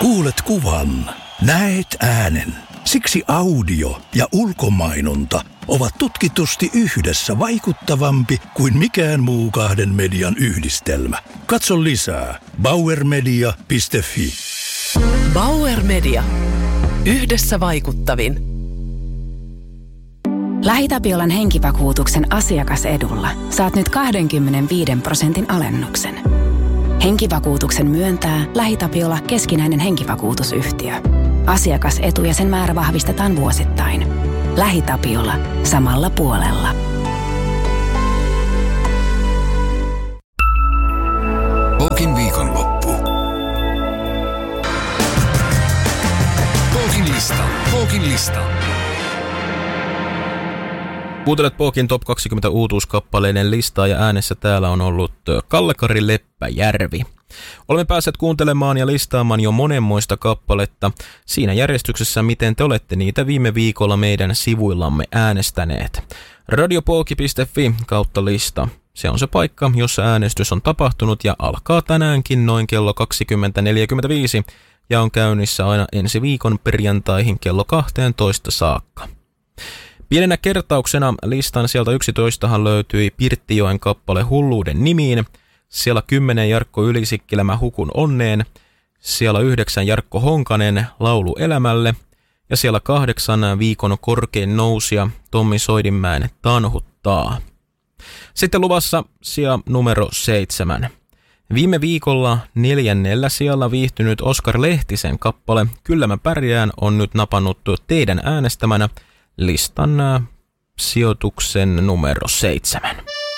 Kuulet kuvan, näet äänen. Siksi audio ja ulkomainonta ovat tutkitusti yhdessä vaikuttavampi kuin mikään muu kahden median yhdistelmä. Katso lisää bauermedia.fi. Bauer Media. Yhdessä vaikuttavin. LähiTapiolan henkivakuutuksen asiakasedulla saat nyt 25% alennuksen. Henkivakuutuksen myöntää LähiTapiola keskinäinen henkivakuutusyhtiö. Asiakasetu ja sen määrä vahvistetaan vuosittain. LähiTapiola. Samalla puolella. Pokin viikonloppu. Pokin lista. Kuuntelet Pokin Top 20 uutuuskappaleiden listaa ja äänessä täällä on ollut Kalle-Kari Leppäjärvi. Olemme päässeet kuuntelemaan ja listaamaan jo monenmoista kappaletta siinä järjestyksessä, miten te olette niitä viime viikolla meidän sivuillamme äänestäneet. radiopoki.fi kautta lista. Se on se paikka, jossa äänestys on tapahtunut ja alkaa tänäänkin noin kello 20.45 ja on käynnissä aina ensi viikon perjantaihin kello 12 saakka. Pienenä kertauksena listan sieltä 11 löytyi Pirttijoen kappale Hulluuden nimiin, siellä 10 Jarkko Ylisikkilä Mä hukun onneen, siellä 9 Jarkko Honkanen Laulu elämälle ja siellä 8 Viikon korkein nousija Tommi Soidinmäen Tanhuttaa. Sitten luvassa sija numero 7. Viime viikolla 4. sijalla viihtynyt Oskar Lehtisen kappale Kyllä mä pärjään on nyt napannut teidän äänestämänä listan sijoituksen numero 7.